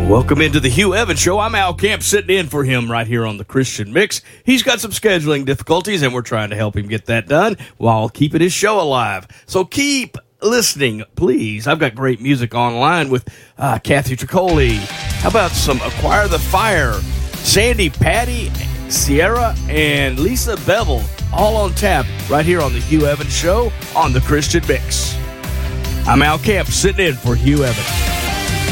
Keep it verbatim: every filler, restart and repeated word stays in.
Welcome into the Hugh Evans Show. I'm Al Camp, sitting in for him right here on the Christian Mix. He's got some scheduling difficulties, and we're trying to help him get that done while keeping his show alive. So keep listening, please. I've got great music online with uh, Kathy Tricoli. How about some Acquire the Fire? Sandy, Patty, Sierra, and Lisa Bevel, all on tap right here on the Hugh Evans Show on the Christian Mix. I'm Al Camp, sitting in for Hugh Evans.